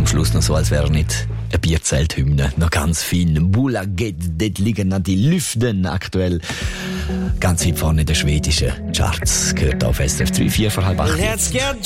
am Schluss noch so, als wäre nicht eine Bierzelthymne. Noch ganz fein. Bulaget, dort liegen noch die Lüften aktuell. Ganz weit vorne in den schwedischen Charts. Gehört auf SRF 3, 4 vor halb 8.